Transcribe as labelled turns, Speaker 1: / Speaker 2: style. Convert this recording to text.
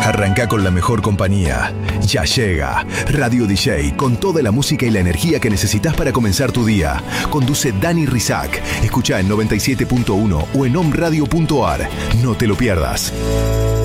Speaker 1: Arranca con la mejor compañía. Ya llega Radio DJ con toda la música y la energía que necesitas para comenzar tu día. Conduce Dani Rizak. Escucha en 97.1 o en omradio.ar. No te lo pierdas.